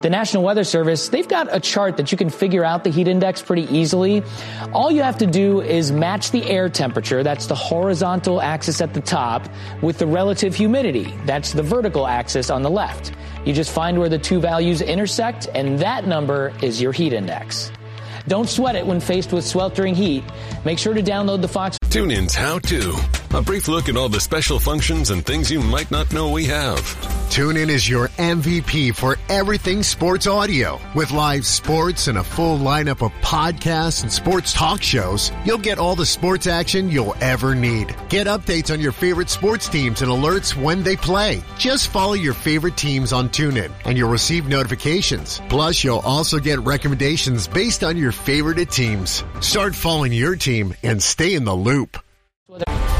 The National Weather Service, they've got a chart that you can figure out the heat index pretty easily. All you have to do is match the air temperature, that's the horizontal axis at the top, with the relative humidity, that's the vertical axis on the left. You just find where the two values intersect, and that number is your heat index. Don't sweat it when faced with sweltering heat. Make sure to download the Fox. TuneIn's How To. A brief look at all the special functions and things you might not know we have. TuneIn is your MVP for everything sports audio. With live sports and a full lineup of podcasts and sports talk shows, you'll get all the sports action you'll ever need. Get updates on your favorite sports teams and alerts when they play. Just follow your favorite teams on TuneIn, and you'll receive notifications. Plus, you'll also get recommendations based on your favorite teams. Start following your team and stay in the loop.